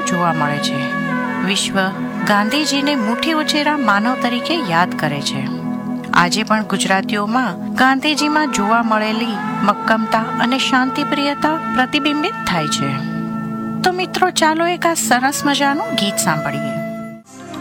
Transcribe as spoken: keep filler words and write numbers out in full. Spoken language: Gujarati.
જોવા મળે છે. વિશ્વ ગાંધીજીને મુઠ્ઠી ઉછેરા માનવ તરીકે યાદ કરે છે. આજે પણ ગુજરાતીઓમાં ગાંધીજીમાં જોવા મળેલી મક્કમતા અને શાંતિપ્રિયતા પ્રતિબિંબિત થાય છે. તો મિત્રો, ચાલો એક આ સરસ મજાનું ગીત સાંભળીએ.